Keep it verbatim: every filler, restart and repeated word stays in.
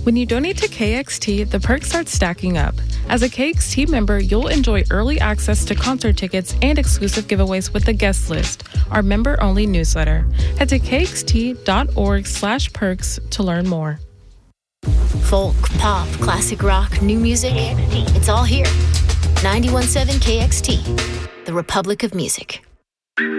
When you donate to K X T, the perks start stacking up. As a K X T member, you'll enjoy early access to concert tickets and exclusive giveaways with the Guest List, our member-only newsletter. Head to kxt.org slash perks to learn more. Folk, pop, classic rock, new music, it's all here. ninety-one point seven K X T, the Republic of Music.